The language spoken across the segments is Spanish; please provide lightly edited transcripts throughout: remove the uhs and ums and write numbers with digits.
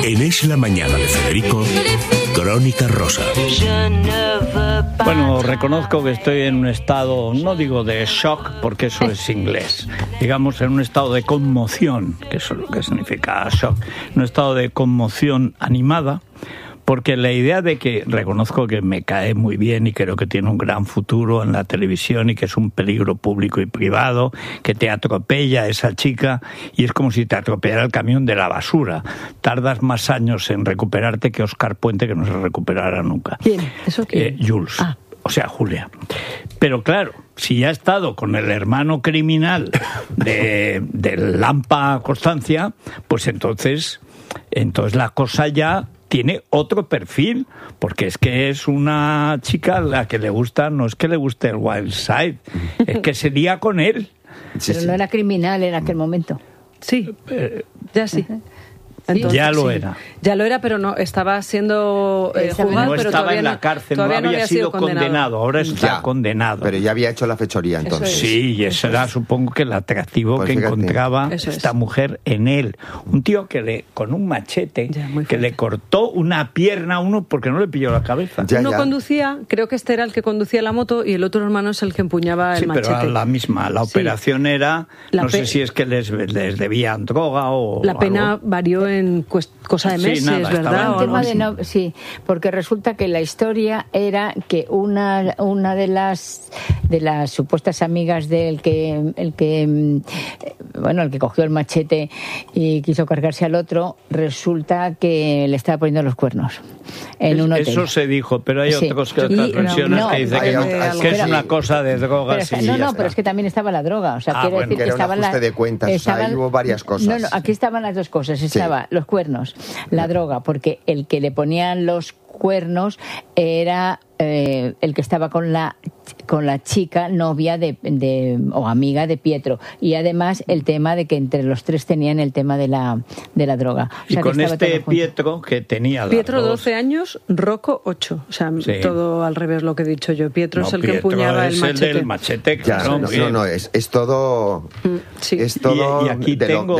En Es la Mañana de Federico, Crónica Rosa. Bueno, reconozco que estoy en un estado, no digo de shock, porque eso es inglés, digamos en un estado de conmoción, que eso es lo que significa shock, un estado de conmoción animada, porque la idea de que reconozco que me cae muy bien y creo que tiene un gran futuro en la televisión y que es un peligro público y privado, que te atropella esa chica y es como si te atropellara el camión de la basura. Tardas más años en recuperarte que Óscar Puente, que no se recuperará nunca. ¿Quién? ¿Eso quién? Jules. O sea, Julia. Pero claro, si ya ha estado con el hermano criminal de Lampa Constancia, pues entonces la cosa ya tiene otro perfil, porque es que es una chica a la que le gusta, no es que le guste el Wild Side, es que se lía con él. Sí, pero no era criminal en aquel momento. Sí, ya sí. Entonces, ya lo era. Ya lo era, pero no estaba siendo juzgado, no pero estaba en la cárcel, no había sido condenado. Ahora está condenado. Pero ya había hecho la fechoría entonces. Sí, y ese era, supongo que el atractivo pues que encontraba esta mujer en él. Un tío que con un machete, que le cortó una pierna a uno porque no le pilló la cabeza. Uno conducía, creo que este era el que conducía la moto y el otro hermano es el que empuñaba el machete. Sí, pero la misma. La operación era, no sé si es que les debían droga o la pena algo. Varió en cosa de meses, nada, ¿verdad? Sí, porque resulta que la historia era que una de las supuestas amigas del el que cogió el machete y quiso cargarse al otro, resulta que le estaba poniendo los cuernos en un hotel. Eso se dijo, pero hay otras versiones que dicen que es una cosa de drogas. Pero es que también estaba la droga. O sea, quiero decir que era un ajuste de cuentas. Ahí hubo varias cosas. No, aquí estaban las dos cosas. Estaba los cuernos, la droga, porque el que le ponían los cuernos era el que estaba con la chica novia o amiga de Pietro, y además el tema de que entre los tres tenían el tema de la droga. O sea, y con Pietro que tenía Pietro 12 años, Rocco 8, o sea, todo al revés lo que he dicho yo. Pietro es el que empuñaba el machete. El del machete, claro. Es todo. Es todo y aquí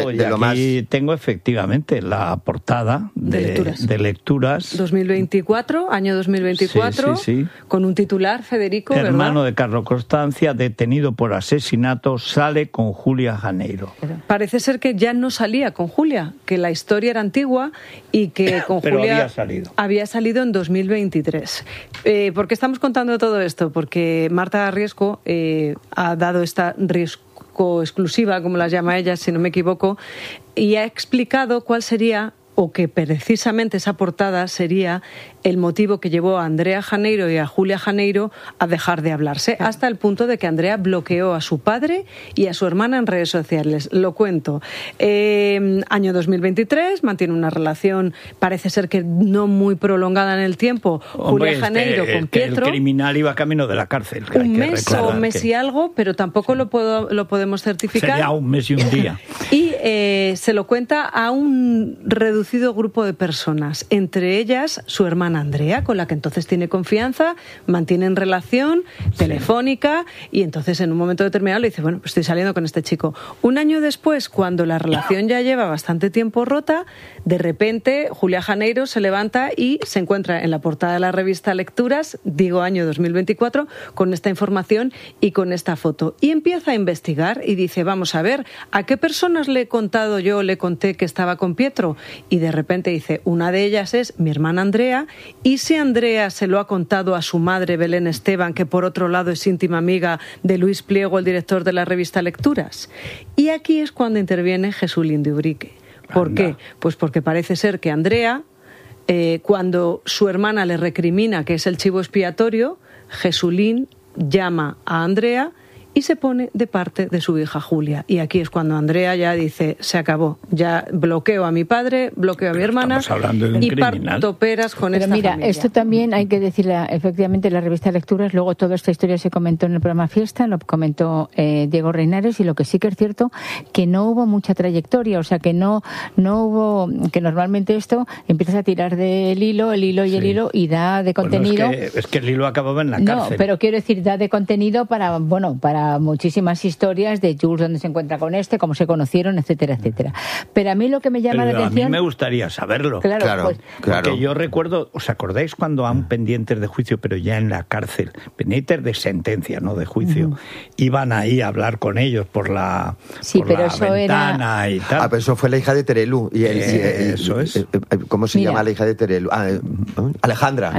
tengo efectivamente la portada de lecturas 2024, año 2024. Sí. Con un titular, Federico, hermano ¿verdad? de Carlos Constancia, detenido por asesinato, sale con Julia Janeiro. Parece ser que ya no salía con Julia, que la historia era antigua y que con Julia había salido en 2023. ¿Por qué estamos contando todo esto? Porque Marta Riesco ha dado esta Riesco exclusiva, como la llama ella, si no me equivoco, y ha explicado cuál sería, o que precisamente esa portada sería el motivo que llevó a Andrea Janeiro y a Julia Janeiro a dejar de hablarse, hasta el punto de que Andrea bloqueó a su padre y a su hermana en redes sociales. Lo cuento. Año 2023, mantiene una relación, parece ser que no muy prolongada en el tiempo, Julia Janeiro con Pietro. El criminal iba camino de la cárcel. Un mes y algo, pero tampoco lo podemos certificar. Sería un mes y un día. Y se lo cuenta a un reducido grupo de personas, entre ellas su hermana Andrea, con la que entonces tiene confianza, mantienen relación telefónica, y entonces en un momento determinado le dice, bueno, pues estoy saliendo con este chico. Un año después, cuando la relación ya lleva bastante tiempo rota, de repente Julia Janeiro se levanta y se encuentra en la portada de la revista Lecturas, digo año 2024, con esta información y con esta foto. Y empieza a investigar y dice, vamos a ver, ¿a qué personas le conté que estaba con Pietro? Y de repente dice, una de ellas es mi hermana Andrea. ¿Y si Andrea se lo ha contado a su madre Belén Esteban, que por otro lado es íntima amiga de Luis Pliego, el director de la revista Lecturas? Y aquí es cuando interviene Jesulín de Ubrique. ¿Por qué? Pues porque parece ser que Andrea, cuando su hermana le recrimina que es el chivo expiatorio, Jesulín llama a Andrea y se pone de parte de su hija Julia. Y aquí es cuando Andrea ya dice, se acabó, ya bloqueo a mi padre, bloqueo a mi hermana y parto peras con esta familia. Mira, esto también hay que decirle, efectivamente, la revista Lecturas, luego toda esta historia se comentó en el programa Fiesta, lo comentó Diego Reinares, y lo que sí que es cierto, que no hubo mucha trayectoria, o sea, que no hubo, que normalmente esto empiezas a tirar del hilo, el hilo y da de contenido. Es que el hilo acababa en la cárcel. No, pero quiero decir, da de contenido para para muchísimas historias de Jules, dónde se encuentra con cómo se conocieron, etcétera, etcétera. Pero a mí lo que me llama la atención... A mí me gustaría saberlo. Claro. Porque yo recuerdo, ¿os acordáis cuando aún pendientes de juicio, pero ya en la cárcel, pendientes de sentencia, no de juicio, iban ahí a hablar con ellos por la ventana y tal? Pero eso fue la hija de Terelu. Eso es. ¿Cómo se llama la hija de Terelu? Alejandra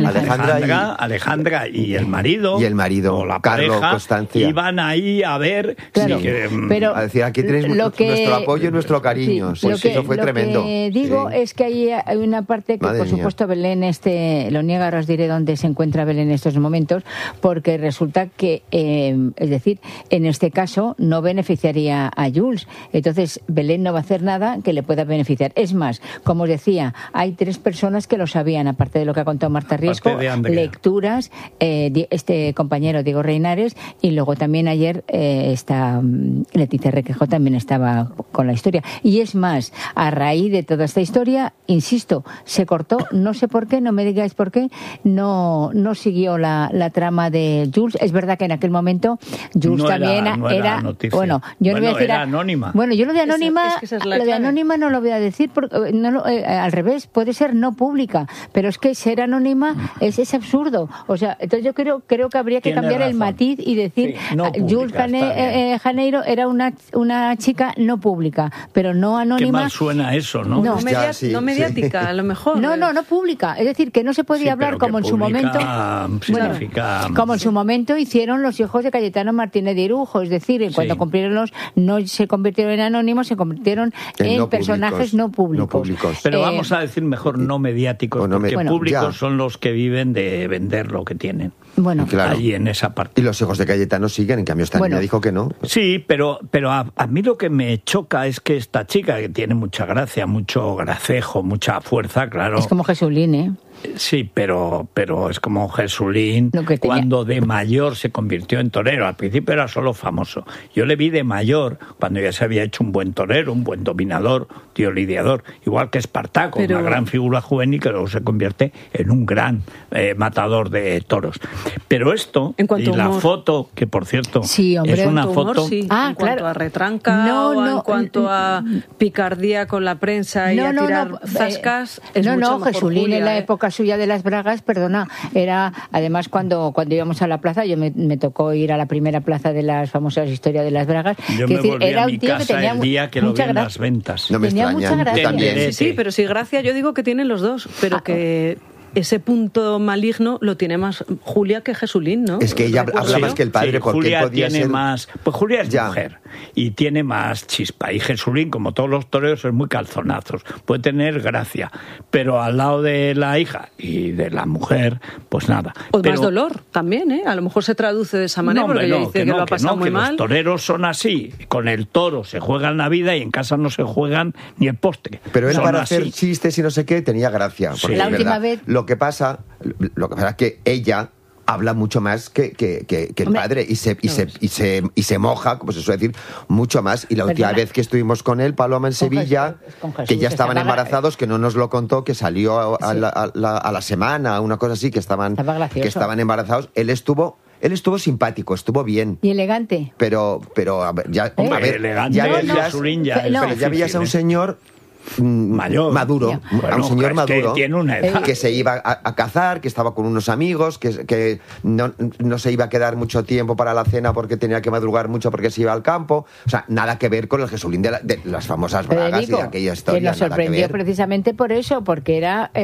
y el marido. O la Carlos, pareja, Constancia. Iban ahí a ver... Claro, pero a decir, aquí tenéis nuestro apoyo y nuestro cariño. Eso fue tremendo. Lo que digo es que hay una parte que, por supuesto, Belén lo niega, ahora os diré dónde se encuentra Belén en estos momentos, porque resulta que, es decir, en este caso no beneficiaría a Jules. Entonces, Belén no va a hacer nada que le pueda beneficiar. Es más, como os decía, hay 3 personas que lo sabían, aparte de lo que ha contado Marta Riesco, lecturas, este compañero Diego Reinares, y luego también ayer Leticia Requejo también estaba con la historia. Y es más, a raíz de toda esta historia, insisto, se cortó, no sé por qué, no me digáis por qué, no siguió la trama de Jules. Es verdad que en aquel momento Jules también era noticia. Bueno, yo no voy a decir era anónima. Bueno, yo lo de anónima, lo de anónima no lo voy a decir, al revés, puede ser no pública, pero es que ser anónima es absurdo. O sea, entonces yo creo que habría que cambiar el matiz y decir, Jules Janeiro era una chica no pública, pero no anónima. Qué mal suena eso, ¿no? No mediática, a lo mejor. No pública. Es decir, que no se podía hablar como en su momento. Como en su momento hicieron los hijos de Cayetano Martínez de Irujo. Es decir, en cuanto cumplieron no se convirtieron en anónimos, se convirtieron en personajes no públicos. Pero vamos a decir mejor no mediáticos, porque públicos son los que viven de vender lo que tienen. Bueno, claro. Allí en esa parte. Y los hijos de Cayetano siguen, en cambio esta niña dijo que no. Sí, pero a mí lo que me choca es que esta chica, que tiene mucha gracia, mucho gracejo, mucha fuerza, claro. Es como Jesulín, ¿eh? Sí, pero es como Jesulín, cuando de mayor se convirtió en torero. Al principio era solo famoso. Yo le vi de mayor, cuando ya se había hecho un buen torero, un buen dominador, tío lidiador, igual que Espartaco, una gran figura juvenil que luego se convierte en un gran matador de toros. Pero esto, y la foto, que por cierto es una foto... En cuanto a retranca en cuanto a picardía con la prensa y a tirar zascas, es mucho mejor Jesulín Julia, en la época suya de las bragas, perdona, era además cuando íbamos a la plaza, yo me tocó ir a la primera plaza de las famosas historias de las bragas, era un tío que tenía el día que lo vi en las ventas. No me extraña, mucha gracia. también. Sí, pero si gracia yo digo que tienen los dos, pero que ese punto maligno lo tiene más Julia que Jesulín, ¿no? Es que ella habla más que el padre, porque Julia podía tiene ser... más... Pues Julia es mujer y tiene más chispa. Y Jesulín, como todos los toreros, es muy calzonazos. Puede tener gracia, pero al lado de la hija y de la mujer, pues nada. Más dolor también, ¿eh? A lo mejor se traduce de esa manera, porque ella dice que lo ha pasado muy mal. Los toreros son así. Con el toro se juegan la vida y en casa no se juegan ni el postre. Pero él para hacer chistes y no sé qué tenía gracia. Sí. La última vez... Lo que pasa es que ella habla mucho más que el padre y se moja, como se suele decir, mucho más. Y la última vez que estuvimos con él, Paloma, en Sevilla, Jesús, que ya estaban embarazados, que no nos lo contó, que salió a la semana, una cosa así, que estaban embarazados, él estuvo simpático, estuvo bien. Y elegante. Pero a ver, elegante, ya veías a un señor maduro, a un señor maduro, que tiene una edad, que se iba a cazar, que estaba con unos amigos, que no se iba a quedar mucho tiempo para la cena porque tenía que madrugar mucho porque se iba al campo. O sea, nada que ver con el Jesulín de las famosas bragas y de aquella historia. Que nos sorprendió precisamente por eso, porque era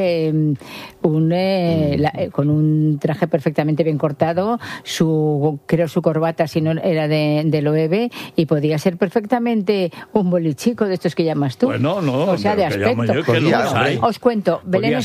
con un traje perfectamente bien cortado, su corbata, si no era de Loewe, y podía ser perfectamente un bolichico de estos que llamas tú. Bueno, no. O sea, de aspecto. Os cuento, Belén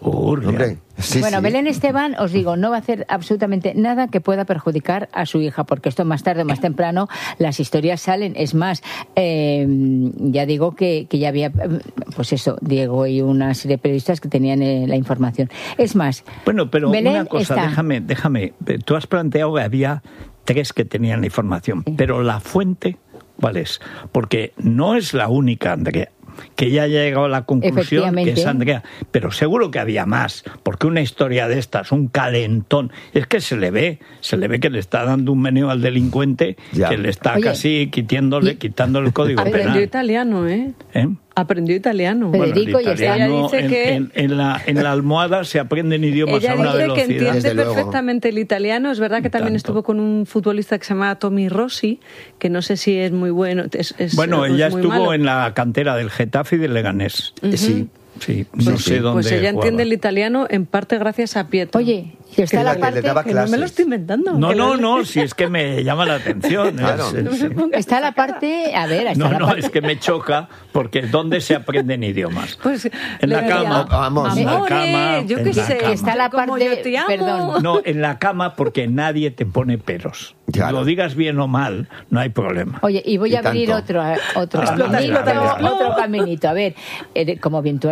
Belén Esteban, os digo, no va a hacer absolutamente nada que pueda perjudicar a su hija, porque esto más tarde o más temprano las historias salen. Es más, ya digo que ya había, pues eso, Diego y una serie de periodistas que tenían la información. Es más, bueno, pero Belén una cosa, déjame, tú has planteado que había 3 que tenían la información, pero la fuente, ¿cuál es? Porque no es la única, Andrea. que ya ha llegado a la conclusión que es Andrea. Pero seguro que había más, porque una historia de estas, un calentón, es que se le ve que le está dando un meneo al delincuente, que le está casi quitándole el código penal. Aprendió italiano, ¿eh? Aprendió italiano. Federico, bueno, el italiano, dice que en la almohada se aprenden idiomas a una velocidad. Ella dice que entiende perfectamente el italiano. Es verdad que también estuvo con un futbolista que se llama Tommy Rossi, que no sé si es muy bueno. Bueno, ella muy estuvo malo. en la cantera del Getafe y del Leganés. Sí, no sé dónde Pues ella jugaba. entiende el italiano en parte gracias a Pietro. Oye, y está la parte... Que no me lo estoy inventando. No, si es que me llama la atención. Claro. Está la parte... A ver, está la parte... es que me choca, porque ¿dónde se aprenden idiomas? Pues, en la cama. Vamos. En la cama. Yo qué en la sé, cama. está la como parte... yo te amo. Perdón. No, en la cama porque nadie te pone peros. Claro. Lo digas bien o mal, no hay problema. Oye, y voy a abrir tanto. otro Explota. caminito. A ver, como bien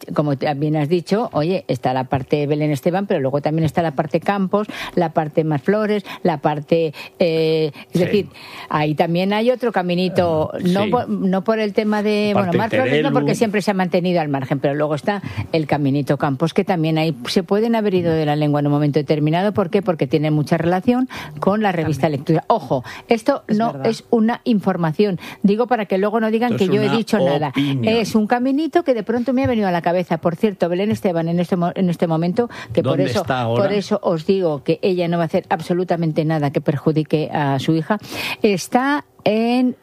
has dicho, oye, está la parte Belén Esteban, pero luego también está la parte Campos, la parte Mar Flores, la parte... es decir, ahí también hay otro caminito, no por el tema de... Bueno, Mar Flores no, porque siempre se ha mantenido al margen, pero luego está el caminito Campos, que también ahí se pueden haber ido de la lengua en un momento determinado. ¿Por qué? Porque tiene mucha relación con la revista Lectura. Ojo, esto es una información. Digo para que luego no digan Esto que yo he dicho nada. opinión. Es un caminito que de pronto me ha venido a la cabeza. Por cierto, Belén Esteban en este momento, que por eso os digo que ella no va a hacer absolutamente nada que perjudique a su hija, está en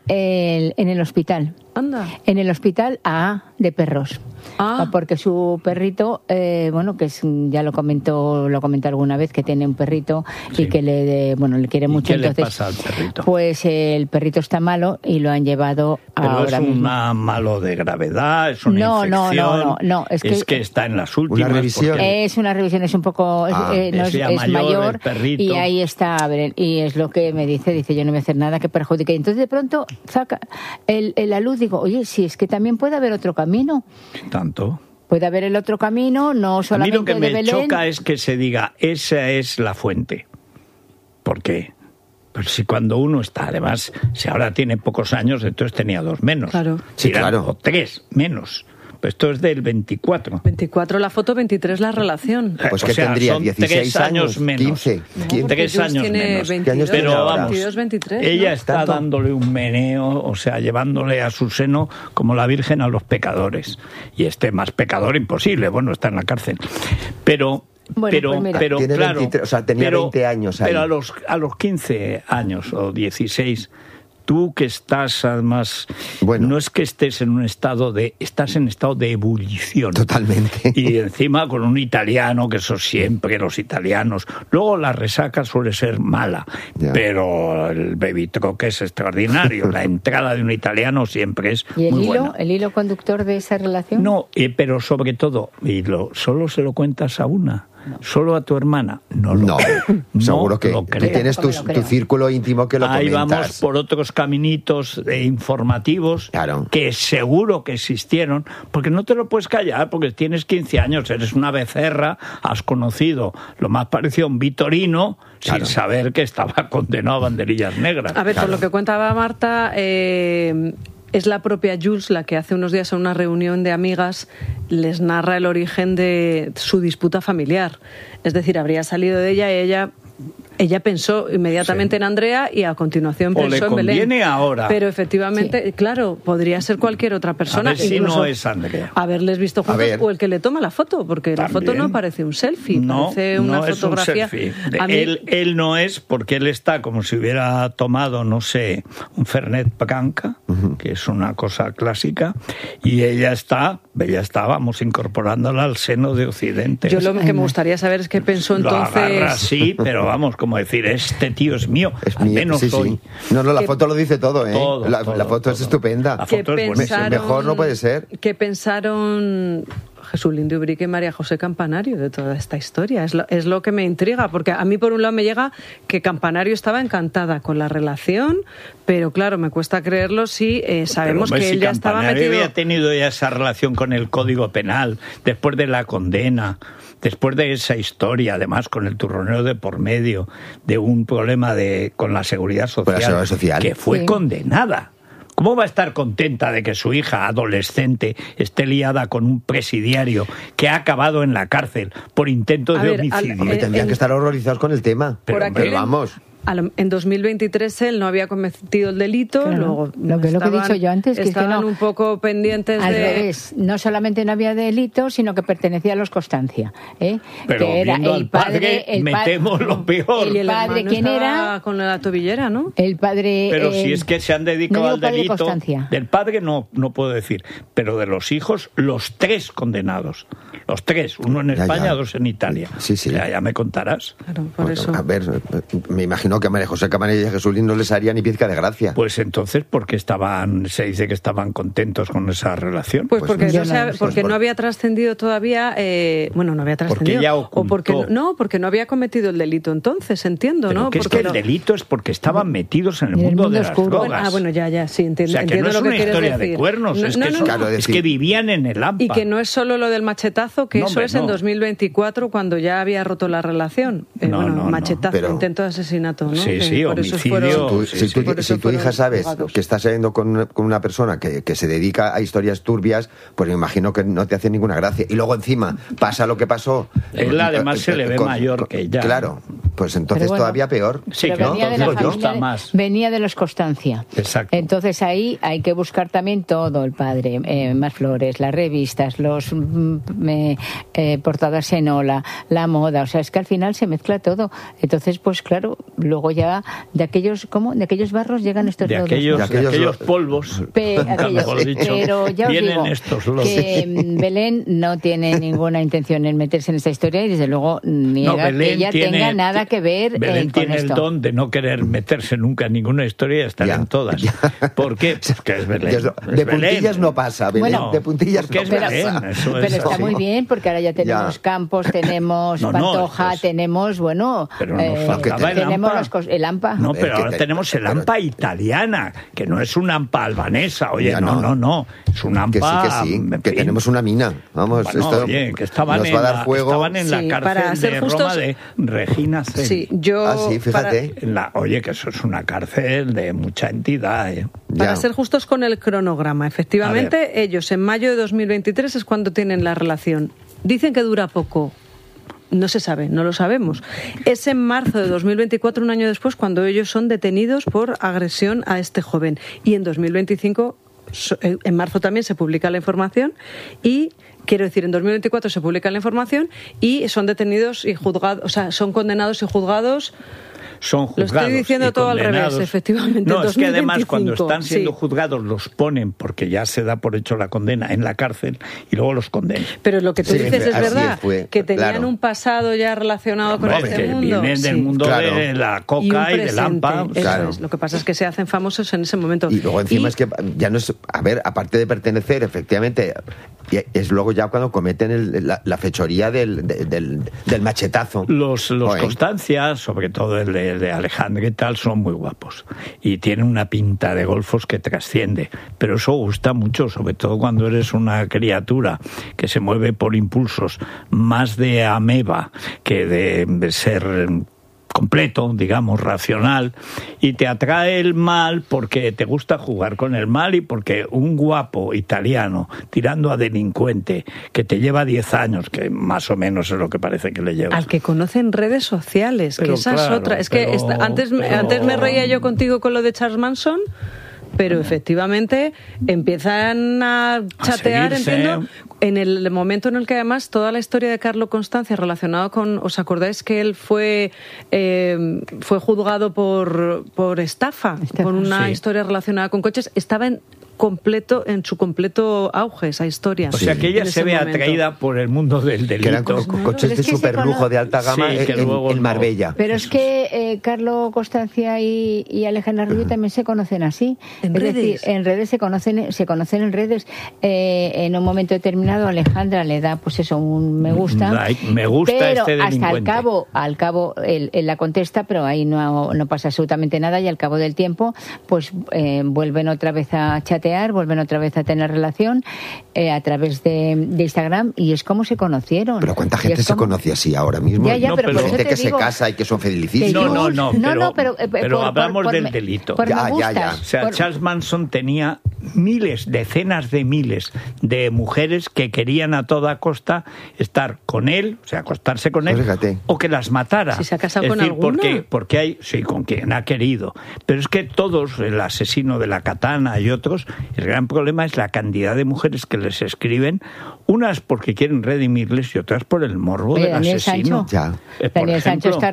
el hospital. Anda. En el hospital A de perros. Porque su perrito, que ya lo comentó alguna vez, que tiene un perrito y que le quiere mucho. ¿Qué le entonces, pasa al perrito? Pues el perrito está malo y lo han llevado ahora mismo. ¿Pero es un malo de gravedad? ¿Es una infección? No. Es que está en las últimas. Una revisión. Es una revisión, es un poco... es mayor y ahí está Belén. Y es lo que me dice yo no voy a hacer nada que perjudique. Entonces de pronto saca la luz, digo, oye, si es que también puede haber otro camino. Tanto. Puede haber el otro camino, no solamente A mí lo que me Belén. choca es que se diga, esa es la fuente. ¿Por qué? Pues si cuando uno está, además, si ahora tiene pocos años, entonces tenía 2 menos. Claro. Sí, claro. O 3 menos. Pues esto es del 24. 24 la foto, 23 la relación. Pues O que sea, tendría son 16 3 años menos. 15. No, 3 años tiene menos. 22, ¿Qué años tiene Pero ahora? vamos, 22, 23, ella ¿no? está ¿Tanto? dándole un meneo, o sea, llevándole a su seno como la Virgen a los pecadores. Y más pecador imposible, bueno, está en la cárcel. Pero Pues mira. Tiene claro, 23, o sea, tenía 20 años ahí. Pero a los 15 años o 16, tú que estás además, no es que estés en un estás en estado de ebullición. Totalmente. Y encima con un italiano, que eso siempre, los italianos. Luego la resaca suele ser mala, pero el baby truck es extraordinario. La entrada de un italiano siempre es ¿Y muy buena. el hilo conductor de esa relación? No, pero sobre todo, solo se lo cuentas a una. Solo a tu hermana. No, seguro que lo tú creo. tienes tu círculo íntimo que lo Ahí comentas. vamos por otros caminitos informativos que seguro que existieron, porque no te lo puedes callar, porque tienes 15 años, eres una becerra, has conocido lo más parecido a un vitorino sin saber que estaba condenado a banderillas negras. A ver, por lo que contaba Marta... es la propia Jules la que hace unos días en una reunión de amigas les narra el origen de su disputa familiar. Es decir, habría salido de ella y ella pensó inmediatamente en Andrea y a continuación pensó en Belén. O le conviene ahora. Pero efectivamente, claro, podría ser cualquier otra persona. A ver si no es Andrea. Haberles visto juntos o el que le toma la foto, porque la foto no parece un selfie, parece una fotografía. Es un selfie. Él no es, porque él está como si hubiera tomado, no sé, un Fernet Branca, que es una cosa clásica, y ella está, vamos, incorporándola al seno de Occidente. Yo lo que me gustaría saber es qué pensó entonces... Lo agarra así, pero vamos, como decir, este tío es mío, al menos hoy. Sí. No, la foto lo dice todo, ¿eh? Todo, la foto es estupenda. La foto es buenísima. Mejor no puede ser. ¿Qué pensaron Jesús Lindo Ubrique y María José Campanario de toda esta historia? Es lo que me intriga, porque a mí por un lado me llega que Campanario estaba encantada con la relación, pero claro, me cuesta creerlo si sabemos que él ya estaba metido... había tenido ya esa relación con el Código Penal, después de la condena, después de esa historia, además con el turroneo de por medio, de un problema con la Seguridad Social, que fue condenada. ¿Cómo va a estar contenta de que su hija adolescente esté liada con un presidiario que ha acabado en la cárcel por intento de homicidio? Tendrían que estar horrorizados con el tema. Por Pero vamos... En 2023 él no había cometido el delito, Claro, luego lo que he dicho yo antes, que estaban no, un poco pendientes al de... revés, no solamente no había delito, sino que pertenecía a los Constancia, ¿eh? Pero que era viendo al padre, metemos lo peor. Y el padre, hermano ¿quién estaba era? con la tobillera, ¿no? El padre... Pero si es que se han dedicado no digo al padre delito, Constancia. del padre no puedo decir, pero de los hijos, los 3 condenados. Los 3, uno en España, 2 en Italia. Sí. Ya me contarás. Claro, por Bueno, eso. a ver, me imagino que a María José Camarilla y a Jesulín no les haría ni pizca de gracia. Pues entonces, ¿por qué se dice que estaban contentos con esa relación? Pues porque, yo no, no lo sé. porque no había trascendido todavía, no había trascendido. ya o porque ocultó. porque no había cometido el delito entonces, entiendo, Pero ¿no? que es Porque que el delito es porque estaban metidos en el En el mundo mundo de las oscuro. drogas. Bueno, ya, sí, entiendo, O sea, que entiendo no es lo que una quieres historia decir. de cuernos, No, es, no, que, no, son- Claro, es decir- que vivían en el AMPA. Y que no es solo lo del machetazo, que No, eso hombre, es en no. 2024, cuando ya había roto la relación. No, machetazo, pero- intento de asesinato, ¿no? Sí, Que sí, por eso homicidio. fueron- Si tu hija sabes que está saliendo con una persona que se dedica a historias turbias, pues me imagino que no te hace ninguna gracia. Y luego encima pasa lo que pasó. Él además se le ve mayor que ella. Claro, pues entonces Pero bueno, todavía peor. Sí, pero que venía de la entonces familia gusta más. venía de los Constancia. Exacto. Entonces ahí hay que buscar también todo, el padre, más flores, las revistas, los portadas en Ola, la moda, o sea, es que al final se mezcla todo. Entonces, pues claro, luego ya de aquellos barros llegan estos De lodos. aquellos polvos, mejor dicho, Pero ya os vienen digo estos lodos. que Belén no tiene ninguna intención en meterse en esta historia y desde luego niega que ella tenga nada que ver Belén con tiene esto. el don de no querer meterse nunca en ninguna historia y estar Ya, en todas. ya. ¿Por qué? Porque es Belén. De Es Belén. puntillas no pasa, Belén. Bueno, de puntillas porque no es pasa. Belén, eso Pero es está así. muy bien porque ahora ya tenemos Ya. Campos, tenemos No, Pantoja, pues- tenemos, bueno, Pero nos faltaba el tenemos AMPA. el AMPA. No, A ver, pero que ahora te- tenemos el pero- AMPA italiana, que no es una AMPA albanesa. Oye, Ya, no. Es una Que AMPA... sí, en que fin. tenemos una mina. Vamos, Bueno, esto oye, que estaban nos en va a dar la, fuego. estaban en Sí, la para cárcel ser de justos- Roma de Regina Coeli. Sí, yo... Ah, sí, fíjate. Oye, que eso es una cárcel de mucha entidad. Para Ya. ser justos con el cronograma, A efectivamente, ellos en mayo de 2023 es cuando tienen la relación. Dicen que dura poco. No se sabe, no lo sabemos. Es en marzo de 2024, un año después, cuando ellos son detenidos por agresión a este joven. Y en 2025, en marzo también se publica la información y... Quiero decir, en 2024 se publica la información y son detenidos y juzgados, o sea, son condenados y juzgados. Son Lo juzgados. estoy diciendo y todo al condenados. revés, efectivamente, No, en es que además 2025, cuando están siendo sí. juzgados los ponen, porque ya se da por hecho la condena, en la cárcel y luego los condenan. Pero lo que tú Sí, dices es así verdad, fue, que tenían claro. un pasado ya relacionado con Hombre, este que mundo. vienen del Sí. mundo Claro. de la Y un coca y, del presente, AMPA. eso Claro. es. Lo que pasa es que se hacen famosos en ese momento. Y luego encima Y- es que ya no es... A ver, aparte de pertenecer, efectivamente, es luego ya cuando cometen la fechoría del machetazo. Los Joder. Constancia, sobre todo el de Alejandro y tal, son muy guapos. Y tienen una pinta de golfos que trasciende. Pero eso gusta mucho, sobre todo cuando eres una criatura que se mueve por impulsos más de ameba que de ser completo, digamos, racional, y te atrae el mal porque te gusta jugar con el mal y porque un guapo italiano tirando a delincuente que te lleva 10 años, que más o menos es lo que parece que le lleva. Al que conocen redes sociales, Pero que esa claro, es otra. Es que pero- antes me reía yo contigo con lo de Charles Manson, pero efectivamente empiezan a chatear, seguirse. entiendo, en el momento en el que además toda la historia de Carlo Constancia relacionada con, ¿os acordáis que él fue juzgado por estafa, por una sí. historia relacionada con coches? Estaba en su completo auge esa historia. O sea que ella en se ese ve momento. atraída por el mundo del Que eran delito. coches pero de es que se superlujo cono- de alta gama Sí, que en luego no. Marbella. Pero es que Carlos Constancia y Alejandra Rubio también se conocen así. ¿En es redes? decir, en redes se conocen en redes. En un momento determinado Alejandra le da pues eso, un me gusta. Like, me gusta pero este hasta delincuente. al cabo él la contesta, pero ahí no pasa absolutamente nada y al cabo del tiempo pues vuelven otra vez a chatear chatear, vuelven otra vez a tener relación a través de Instagram, y es como se conocieron. Pero ¿cuánta gente se conoce así ahora mismo? Ya, No, pero pero Gente que digo se casa y que son felicísimos. No, pero hablamos del delito. Ya. O sea, Charles Manson tenía miles, decenas de miles de mujeres que querían a toda costa estar con él, o sea, acostarse con él, Fíjate. o que las matara. ¿Si se ha casado es con decir, alguna? porque hay, sí, con quien ha querido. Pero es que todos, el asesino de la katana y otros, el gran problema es la cantidad de mujeres que les escriben, unas porque quieren redimirles y otras por el morbo del Daniel asesino. Sancho. Por Daniel Sancho ejemplo,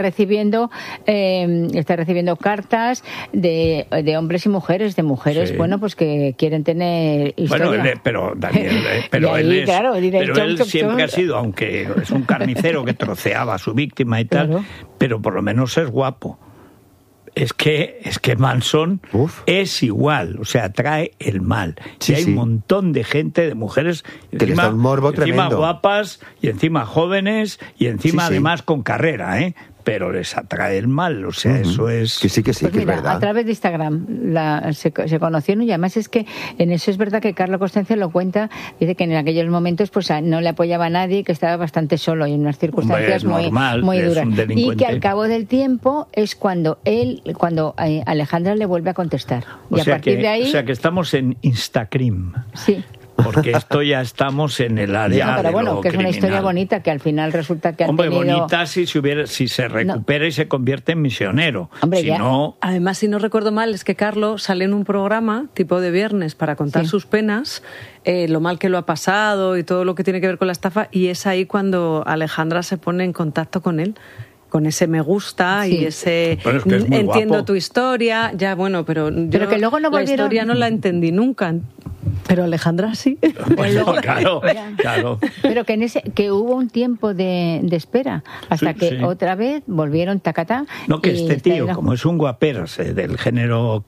está recibiendo cartas de hombres y mujeres, Sí. bueno, pues que quieren tener historia. Bueno, pero Daniel, pero Y él ahí, es, claro, pero él chom, siempre chom. ha sido, aunque es un carnicero que troceaba a su víctima y tal, Claro. pero por lo menos es guapo. Es que Manson Uf. es igual, o sea, trae el mal. Sí, y hay sí. un montón de gente, de mujeres Que les da un morbo encima tremendo. guapas y encima jóvenes y encima Sí, sí. además con carrera, pero les atrae el mal, o sea, eso es... Que sí, Pues que mira, es verdad. a través de Instagram se conocieron, y además es que en eso es verdad que Carlos Costanzo lo cuenta, dice que en aquellos momentos pues no le apoyaba a nadie, que estaba bastante solo y en unas circunstancias Hombre, es normal, muy es duras. un Y delincuente. que al cabo del tiempo es cuando Alejandra le vuelve a contestar. Y a partir de ahí... O sea que estamos en Instagram. Sí. Porque esto ya estamos en el área No, pero de bueno, lo que es una criminal. historia bonita, que al final resulta que han Hombre, tenido... bonita si se recupera y se convierte en misionero. Hombre, si ya. no, Además, si no recuerdo mal, es que Carlos sale en un programa tipo de viernes para contar Sí. sus penas, lo mal que lo ha pasado y todo lo que tiene que ver con la estafa, y es ahí cuando Alejandra se pone en contacto con él, con ese me gusta Sí. y ese Pero es que es muy entiendo guapo. tu historia, ya bueno, pero yo Pero que luego no la volvieron- historia no la entendí nunca, pero Alejandra sí. bueno, luego- claro, Ya. claro. Pero que hubo un tiempo de espera hasta Sí, que sí. otra vez volvieron tacatá. No, que y este está tío, en la- como es un guaperas del género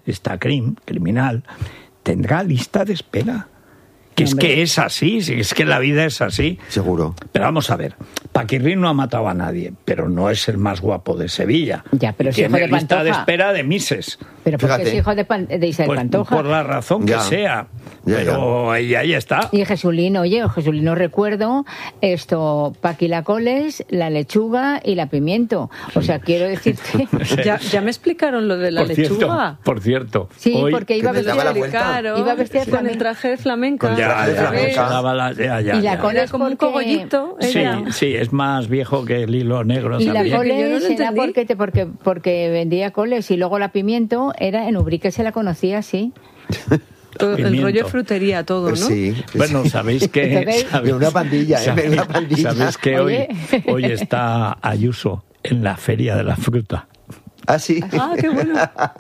criminal, tendrá lista de espera. Que es Hombre. que es así, sí, es que la vida es así. Seguro. Pero vamos a ver, Paquirrín no ha matado a nadie, pero no es el más guapo de Sevilla. Ya, pero Y es hijo tiene de lista de Pantoja. espera de Mises. Pero porque Fíjate. es hijo de Isabel Pues Pantoja. por la razón que Ya. sea. Ya, Pero ahí está. Y Jesulino, recuerdo esto, paquilacoles, la lechuga y la pimiento. O sea, quiero decirte... ya me explicaron lo de la lechuga. Por cierto. Sí, hoy, porque iba que les daba la vuelta. Claro, Iba vestida de con el flamenca. traje de flamenca. Con el Ya, traje de ya, flamenca. se daba la- ya, Y la ya. cola Era es como un porque- cogollito. Sí, ella. sí, es más viejo que el hilo negro Y la también. cole- yo no lo coles era entendí. porque vendía coles, y luego la pimiento era en Ubrique, se la conocía así. Todo, el Pimiento. rollo frutería, todo, ¿no? Sí. Bueno, sabéis que... Entonces- De una pandilla, sabéis- de una pandilla. Sabéis que Oye. hoy está Ayuso en la Feria de la Fruta. Ah, sí. Ah, qué bueno.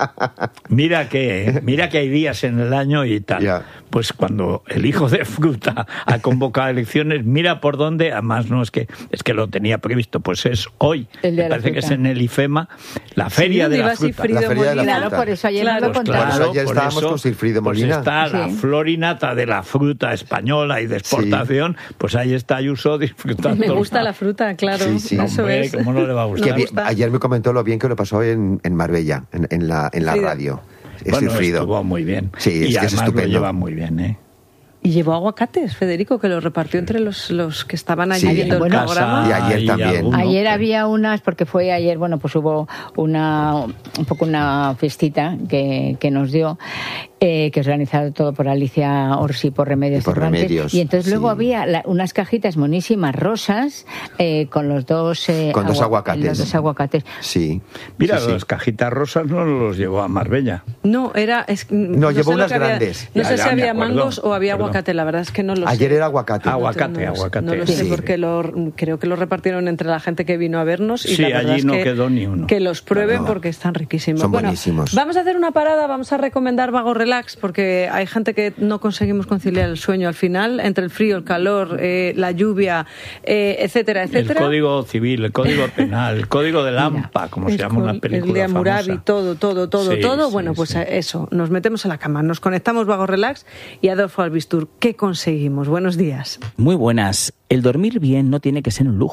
Mira que hay días en el año y tal. Ya. Pues cuando el hijo de Fruta ha convocado elecciones, mira por dónde, además no es que lo tenía previsto, pues es hoy. El de Me la parece que es fruta. en el IFEMA, la Feria donde de iba la Fruta. Sigfrido La Feria de la Molina. Fruta. Claro, por eso ayer Claro. me lo Pues contaron. Por eso ayer estábamos con Sigfrido Molina. Pues está la Sí. florinata de la fruta española y de exportación, pues ahí está Ayuso disfrutando. Me gusta la fruta, claro. Sí, sí. Eso Hombre, es. ¿cómo no le va a Nos gustar? Que gusta. ayer me comentó lo bien que lo pasó en Marbella, en la Sigfrido. radio. Es Bueno, Sigfrido. estuvo muy bien. Sí, y es que es además estupendo. lo lleva muy bien, ¿eh? Y llevó aguacates, Federico, que los repartió entre los que estaban allí Sí. viendo el Bueno, programa. Y ayer hay también. alguno Ayer que- había unas, porque fue ayer, bueno, pues hubo un poco una festita que nos dio, que es organizado todo por Alicia Orsi, por Remedios Y por Cervantes. Remedios, Y entonces luego sí. había unas cajitas monísimas rosas con los dos, Con dos aguacates. Los dos aguacates. Sí. Mira, Sí, sí. las cajitas rosas no los llevó a Marbella. No, era. No, llevó sé lo unas que había. grandes. No Ya, sé ya, si me había acuerdo, mangos o había perdón. aguacate, la verdad es que no lo sé. Ayer era aguacate. Aguacate. No lo sé Sí. porque creo que lo repartieron entre la gente que vino a vernos y Sí, la verdad allí es no que, quedó ni uno. que los prueben No. porque están riquísimos. Son Bueno, buenísimos. vamos a hacer una parada, vamos a recomendar Vago Relax porque hay gente que no conseguimos conciliar el sueño al final entre el frío, el calor, la lluvia, etcétera, El etcétera. Código Civil, el Código Penal, el Código de Lampa, como se llama una película El de Hammurabi, famosa. todo. Sí, sí, Bueno, pues sí. eso, nos metemos a la cama, nos conectamos Vago Relax y Adolfo Albistur. ¿Qué conseguimos? Buenos días. Muy buenas. El dormir bien no tiene que ser un lujo.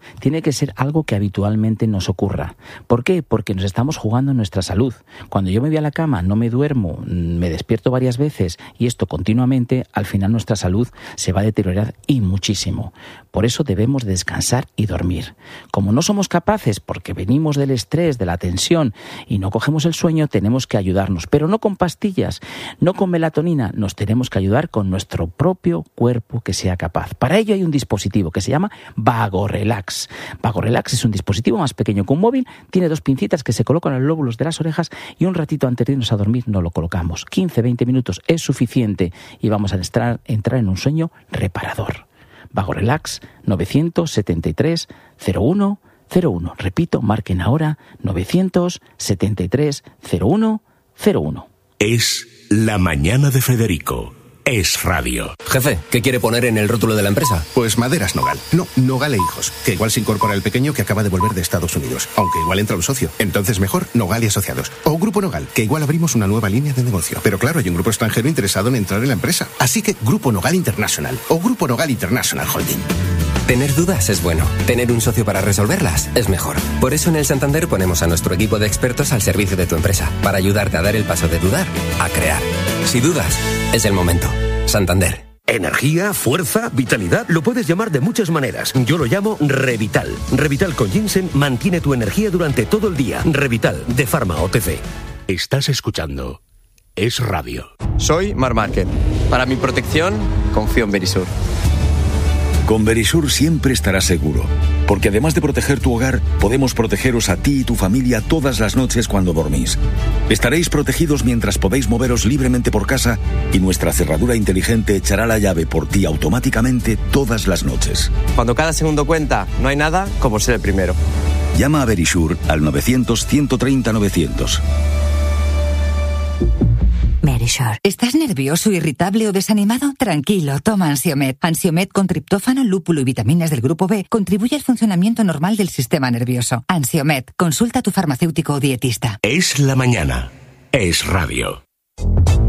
Tiene que ser algo que habitualmente nos ocurra. ¿Por qué? Porque nos estamos jugando nuestra salud. Cuando yo me voy a la cama, no me duermo, me despierto varias veces y esto continuamente, al final nuestra salud se va a deteriorar y muchísimo. Por eso debemos descansar y dormir. Como no somos capaces, porque venimos del estrés, de la tensión y no cogemos el sueño, tenemos que ayudarnos, pero no con pastillas, no con melatonina, nos tenemos que ayudar con nuestro propio cuerpo que sea capaz. Para ello hay un dispositivo que se llama Vagorelax. Vagorelax es un dispositivo más pequeño que un móvil, tiene 2 pincitas que se colocan en los lóbulos de las orejas y un ratito antes de irnos a dormir nos lo colocamos. 15-20 minutos es suficiente y vamos a entrar en un sueño reparador. Vagorelax 973 01 01. Repito, marquen ahora 973 01 01. Es La Mañana de Federico. Es radio. Jefe, ¿qué quiere poner en el rótulo de la empresa? Pues Maderas Nogal. No, Nogal e Hijos. Que igual se incorpora el pequeño que acaba de volver de Estados Unidos. Aunque igual entra un socio. Entonces mejor Nogal y Asociados. O Grupo Nogal, que igual abrimos una nueva línea de negocio. Pero claro, hay un grupo extranjero interesado en entrar en la empresa. Así que Grupo Nogal International. O Grupo Nogal International Holding. Tener dudas es bueno. Tener un socio para resolverlas es mejor. Por eso en el Santander ponemos a nuestro equipo de expertos al servicio de tu empresa. Para ayudarte a dar el paso de dudar a crear. Si dudas, es el momento. Santander. Energía, fuerza, vitalidad, lo puedes llamar de muchas maneras. Yo lo llamo Revital. Revital con ginseng mantiene tu energía durante todo el día. Revital, de Pharma OTC. Estás escuchando Es radio. Soy Mar Márquez. Para mi protección, confío en Verisur. Con Verisur siempre estarás seguro, porque además de proteger tu hogar, podemos protegeros a ti y tu familia todas las noches cuando dormís. Estaréis protegidos mientras podéis moveros libremente por casa y nuestra cerradura inteligente echará la llave por ti automáticamente todas las noches. Cuando cada segundo cuenta, no hay nada como ser el primero. Llama a Verisur al 900-130-900. Verisur. ¿Estás nervioso, irritable o desanimado? Tranquilo, toma Ansiomed. Ansiomed con triptófano, lúpulo y vitaminas del grupo B contribuye al funcionamiento normal del sistema nervioso. Ansiomed. Consulta a tu farmacéutico o dietista. Es la mañana. Es radio.